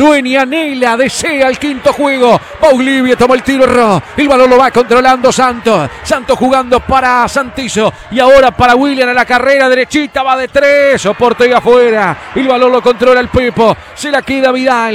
sueña, anhela, desea el quinto juego. Bolivia toma el tiro, el balón lo va controlando Santos. Santos jugando para Santizo y ahora para William a la carrera derechita, va de tres, soporte y afuera. El balón lo controla el Pepo, se la queda Vidal.